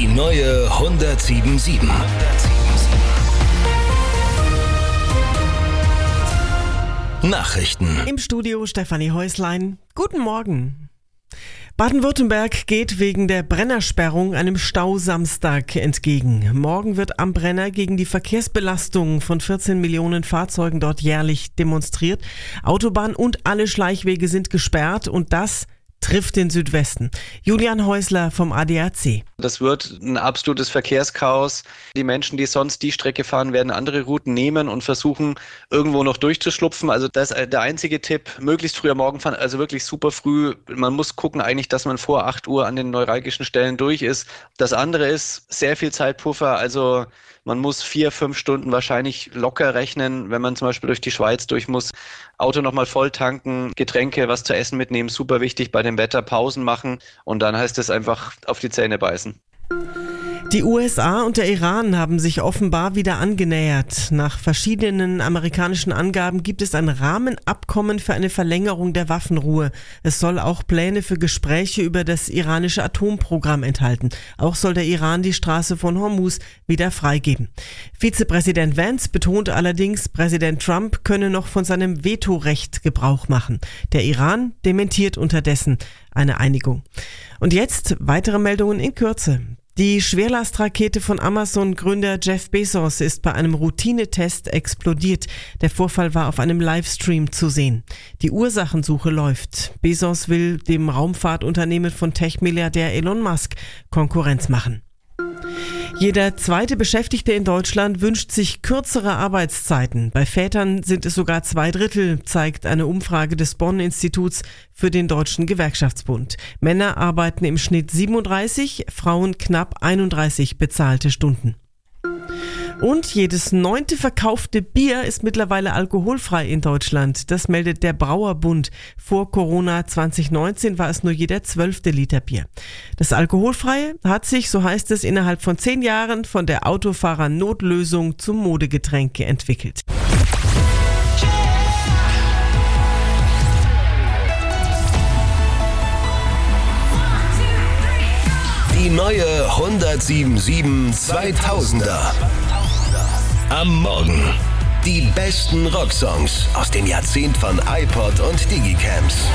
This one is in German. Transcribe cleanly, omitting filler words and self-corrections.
Die neue 107.7. Nachrichten. Im Studio Stefanie Häuslein. Guten Morgen. Baden-Württemberg geht wegen der Brennersperrung einem Stausamstag entgegen. Morgen wird am Brenner gegen die Verkehrsbelastung von 14 Millionen Fahrzeugen dort jährlich demonstriert. Autobahn und alle Schleichwege sind gesperrt und das trifft den Südwesten. Julian Häusler vom ADAC. Das wird ein absolutes Verkehrschaos. Die Menschen, die sonst die Strecke fahren, werden andere Routen nehmen und versuchen, irgendwo noch durchzuschlupfen. Also das ist der einzige Tipp, möglichst früh am Morgen fahren, also wirklich super früh. Man muss gucken eigentlich, dass man vor 8 Uhr an den neuralgischen Stellen durch ist. Das andere ist sehr viel Zeitpuffer, also man muss 4-5 Stunden wahrscheinlich locker rechnen, wenn man zum Beispiel durch die Schweiz durch muss. Auto nochmal voll tanken, Getränke, was zu essen mitnehmen, super wichtig bei dem Wetter, Pausen machen und dann heißt es einfach auf die Zähne beißen. Die USA und der Iran haben sich offenbar wieder angenähert. Nach verschiedenen amerikanischen Angaben gibt es ein Rahmenabkommen für eine Verlängerung der Waffenruhe. Es soll auch Pläne für Gespräche über das iranische Atomprogramm enthalten. Auch soll der Iran die Straße von Hormuz wieder freigeben. Vizepräsident Vance betonte allerdings, Präsident Trump könne noch von seinem Vetorecht Gebrauch machen. Der Iran dementiert unterdessen eine Einigung. Und jetzt weitere Meldungen in Kürze. Die Schwerlastrakete von Amazon-Gründer Jeff Bezos ist bei einem Routinetest explodiert. Der Vorfall war auf einem Livestream zu sehen. Die Ursachensuche läuft. Bezos will dem Raumfahrtunternehmen von Tech-Milliardär Elon Musk Konkurrenz machen. Jeder zweite Beschäftigte in Deutschland wünscht sich kürzere Arbeitszeiten. Bei Vätern sind es sogar 2/3, zeigt eine Umfrage des Bonn-Instituts für den Deutschen Gewerkschaftsbund. Männer arbeiten im Schnitt 37, Frauen knapp 31 bezahlte Stunden. Und jedes 9. verkaufte Bier ist mittlerweile alkoholfrei in Deutschland. Das meldet der Brauerbund. Vor Corona 2019 war es nur jeder 12. Liter Bier. Das Alkoholfreie hat sich, so heißt es, innerhalb von 10 Jahren von der Autofahrer-Notlösung zum Modegetränk entwickelt. Die neue 107.7 2000er. Am Morgen. Die besten Rocksongs aus dem Jahrzehnt von iPod und Digicams.